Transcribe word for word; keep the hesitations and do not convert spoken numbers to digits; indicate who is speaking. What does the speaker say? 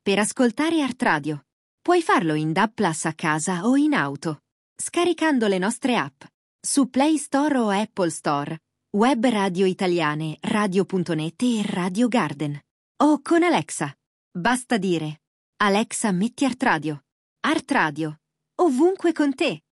Speaker 1: per ascoltare Art Radio. Puoi farlo in D A B plus a casa o in auto, scaricando le nostre app su Play Store o Apple Store, web radio italiane, radio punto net e Radio Garden. O con Alexa. Basta dire: Alexa, metti Art Radio. Art Radio, ovunque con te.